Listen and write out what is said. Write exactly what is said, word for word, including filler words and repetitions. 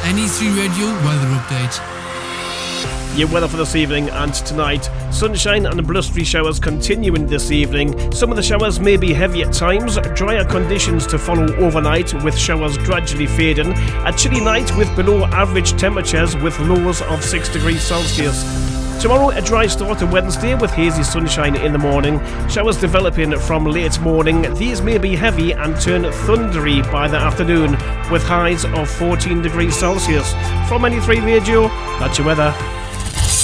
N E three Radio weather update. Your weather for this evening and tonight. Sunshine and blustery showers continuing this evening. Some of the showers may be heavy at times. Drier conditions to follow overnight, with showers gradually fading. A chilly night with below average temperatures with lows of six degrees Celsius. Tomorrow, a dry start to Wednesday with hazy sunshine in the morning. Showers developing from late morning. These may be heavy and turn thundery by the afternoon, with highs of fourteen degrees Celsius. From N E three Radio, that's your weather.